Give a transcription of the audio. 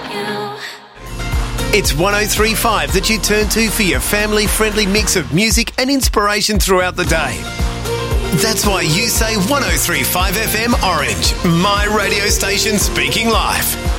It's 103.5 that you turn to for your family-friendly mix of music and inspiration throughout the day. That's why you say 103.5 FM Orange, my radio station speaking life.